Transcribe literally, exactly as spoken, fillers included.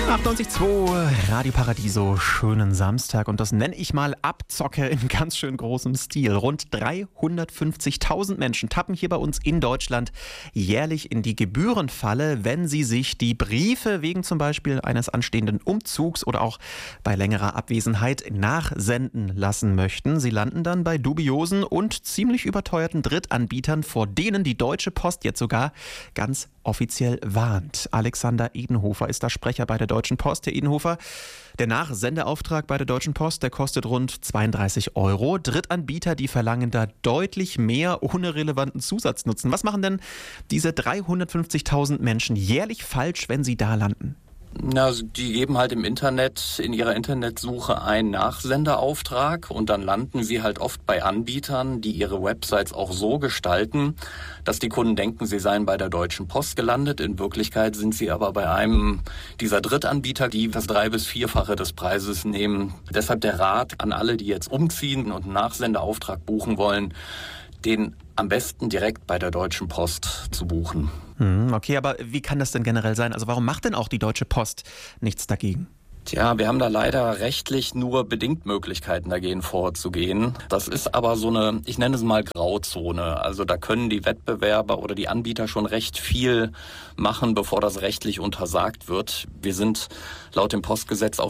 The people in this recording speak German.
achtundneunzig Komma zwei Radio Paradiso, schönen Samstag und das nenne ich mal Abzocke in ganz schön großem Stil. Rund dreihundertfünfzigtausend Menschen tappen hier bei uns in Deutschland jährlich in die Gebührenfalle, wenn sie sich die Briefe wegen zum Beispiel eines anstehenden Umzugs oder auch bei längerer Abwesenheit nachsenden lassen möchten. Sie landen dann bei dubiosen und ziemlich überteuerten Drittanbietern, vor denen die Deutsche Post jetzt sogar ganz offiziell warnt. Alexander Edenhofer ist da Sprecher bei der Deutschen Post. Herr Edenhofer, der Nachsendeauftrag bei der Deutschen Post, der kostet rund zweiunddreißig Euro. Drittanbieter, die verlangen da deutlich mehr ohne relevanten Zusatznutzen. Was machen denn diese dreihundertfünfzigtausend Menschen jährlich falsch, wenn sie da landen? Na, die geben halt im Internet, in ihrer Internetsuche einen Nachsendeauftrag und dann landen sie halt oft bei Anbietern, die ihre Websites auch so gestalten, dass die Kunden denken, sie seien bei der Deutschen Post gelandet. In Wirklichkeit sind sie aber bei einem dieser Drittanbieter, die das drei- bis vierfache des Preises nehmen. Deshalb der Rat an alle, die jetzt umziehen und einen Nachsendeauftrag buchen wollen, den am besten direkt bei der Deutschen Post zu buchen. Okay, aber wie kann das denn generell sein? Also warum macht denn auch die Deutsche Post nichts dagegen? Tja, wir haben da leider rechtlich nur bedingt Möglichkeiten, dagegen vorzugehen. Das ist aber so eine, ich nenne es mal Grauzone. Also da können die Wettbewerber oder die Anbieter schon recht viel machen, bevor das rechtlich untersagt wird. Wir sind laut dem Postgesetz auch